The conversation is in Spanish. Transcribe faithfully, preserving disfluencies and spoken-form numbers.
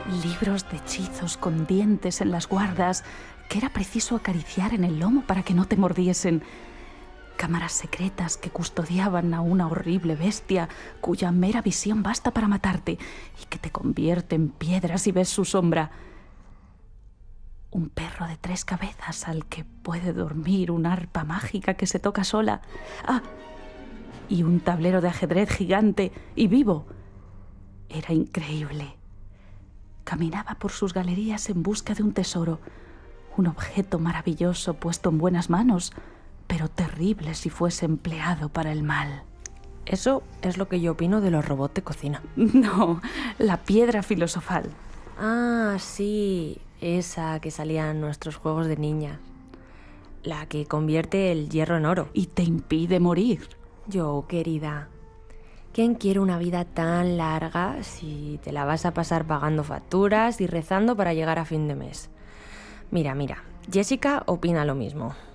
Libros de hechizos con dientes en las guardas que era preciso acariciar en el lomo para que no te mordiesen. Cámaras secretas que custodiaban a una horrible bestia cuya mera visión basta para matarte y que te convierte en piedra si ves su sombra. Un perro de tres cabezas al que puede dormir una arpa mágica que se toca sola. Ah, y un tablero de ajedrez gigante y vivo. Era increíble. Caminaba por sus galerías en busca de un tesoro, un objeto maravilloso puesto en buenas manos, pero terrible si fuese empleado para el mal. Eso es lo que yo opino de los robots de cocina. No, la piedra filosofal. Ah, sí, esa que salía en nuestros juegos de niña. La que convierte el hierro en oro. Y te impide morir. Yo, querida, ¿quién quiere una vida tan larga si te la vas a pasar pagando facturas y rezando para llegar a fin de mes? Mira, mira, Jessica opina lo mismo.